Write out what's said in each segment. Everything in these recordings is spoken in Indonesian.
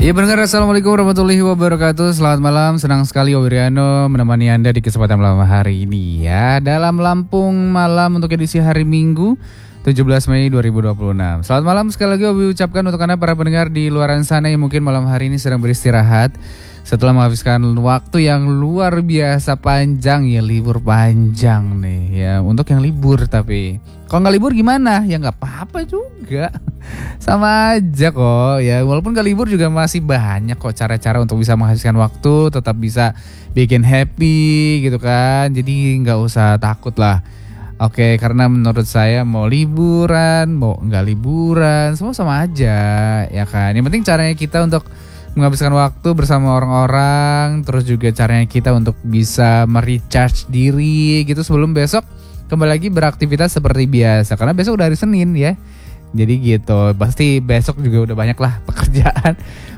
Ya pendengar, assalamualaikum warahmatullahi wabarakatuh. Selamat malam, senang sekali Wiriano menemani Anda di kesempatan malam hari ini ya. Dalam Lampung Malam untuk edisi hari Minggu 17 Mei 2026. Selamat malam sekali lagi Obi ucapkan untuk Anda para pendengar di luar sana yang mungkin malam hari ini sedang beristirahat setelah menghabiskan waktu yang luar biasa panjang ya, libur panjang nih ya. Untuk yang libur, tapi kalau nggak libur gimana? Ya nggak apa-apa juga, sama aja kok ya. Walaupun nggak libur juga masih banyak kok cara-cara untuk bisa menghabiskan waktu, tetap bisa bikin happy gitu kan. Jadi nggak usah takut lah. Oke, karena menurut saya mau liburan, mau nggak liburan, semua sama aja ya kan. Yang penting caranya kita untuk menghabiskan waktu bersama orang-orang, terus juga caranya kita untuk bisa merecharge diri gitu sebelum besok kembali lagi beraktivitas seperti biasa. Karena besok udah hari Senin ya. Jadi gitu, pasti besok juga udah banyak lah pekerjaan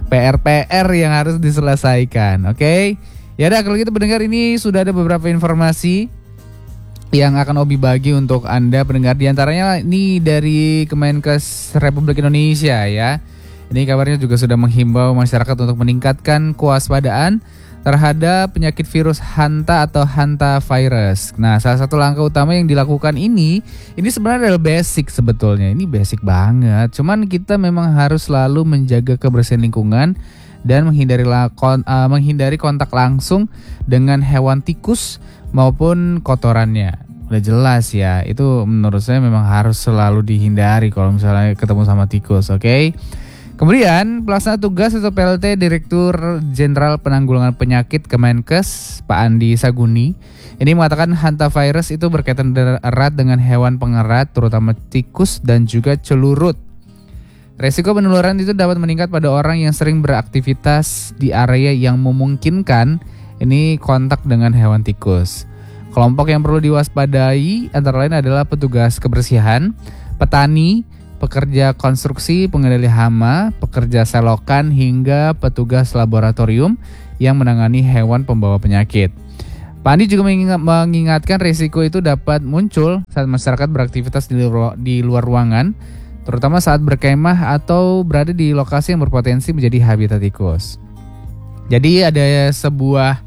PR yang harus diselesaikan. Oke. Ya udah, kalau gitu pendengar, ini sudah ada beberapa informasi yang akan Obi bagi untuk Anda pendengar. Di antaranya ini dari Kemenkes Republik Indonesia ya. Ini kabarnya juga sudah menghimbau masyarakat untuk meningkatkan kewaspadaan terhadap penyakit virus Hanta atau hantavirus. Nah, salah satu langkah utama yang dilakukan ini sebenarnya adalah basic sebetulnya. Ini basic banget. Cuman kita memang harus selalu menjaga kebersihan lingkungan dan menghindari kontak langsung dengan hewan tikus maupun kotorannya. Udah jelas ya, itu menurut saya memang harus selalu dihindari kalau misalnya ketemu sama tikus, oke? Kemudian pelaksana tugas atau PLT Direktur Jenderal Penanggulangan Penyakit Kemenkes Pak Andi Saguni ini mengatakan hantavirus itu berkaitan erat dengan hewan pengerat terutama tikus dan juga celurut. Resiko penularan itu dapat meningkat pada orang yang sering beraktivitas di area yang memungkinkan ini kontak dengan hewan tikus. Kelompok yang perlu diwaspadai antara lain adalah petugas kebersihan, petani, pekerja konstruksi, pengendali hama, pekerja selokan, hingga petugas laboratorium yang menangani hewan pembawa penyakit. Pak Andi juga mengingatkan risiko itu dapat muncul saat masyarakat beraktivitas di luar ruangan, terutama saat berkemah atau berada di lokasi yang berpotensi menjadi habitat tikus. Jadi ada sebuah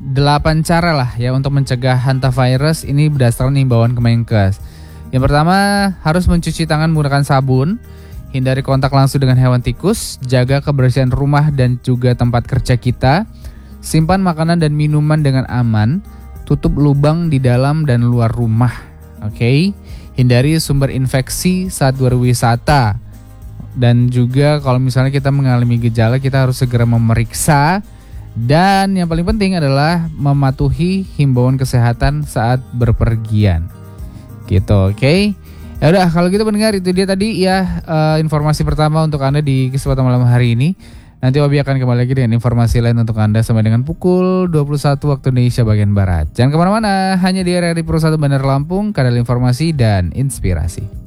8 cara lah ya untuk mencegah hantavirus ini berdasarkan himbauan Kemenkes. Yang pertama, harus mencuci tangan menggunakan sabun, hindari kontak langsung dengan hewan tikus, jaga kebersihan rumah dan juga tempat kerja kita, simpan makanan dan minuman dengan aman, tutup lubang di dalam dan luar rumah. Oke. Hindari sumber infeksi saat berwisata. Dan juga kalau misalnya kita mengalami gejala, kita harus segera memeriksa. Dan yang paling penting adalah mematuhi himbauan kesehatan saat berpergian. Gitu, oke. Ya udah, kalau gitu pendengar, itu dia tadi ya informasi pertama untuk Anda di kesempatan malam hari ini. Nanti Obi akan kembali lagi dengan informasi lain untuk Anda sampai dengan pukul 21 waktu Indonesia bagian Barat. Jangan kemana-mana, hanya di RRI Pro 1 Bandar Lampung, kadal informasi dan inspirasi.